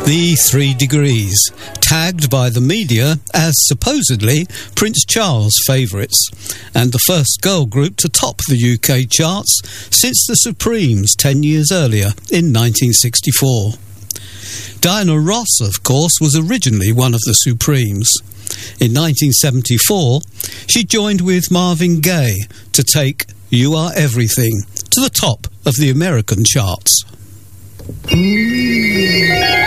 The 3 Degrees, tagged by the media as supposedly Prince Charles' favourites, and the first girl group to top the UK charts since the Supremes 10 years earlier in 1964. Diana Ross, of course, was originally one of the Supremes. In 1974, she joined with Marvin Gaye to take You Are Everything to the top of the American charts.